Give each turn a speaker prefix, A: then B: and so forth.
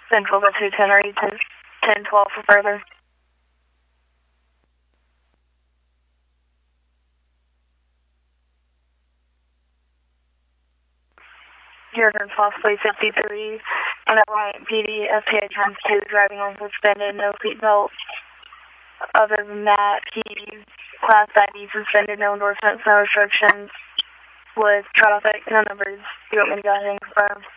A: Central to 210 or 1012 for further. Jordan possibly 53, and at Bryant PD, FTA times 2, driving unsuspended, no seatbelt. Other than that, he's class ID suspended, no endorsements, no restrictions with traffic, no numbers. Do you want me to go ahead and confirm?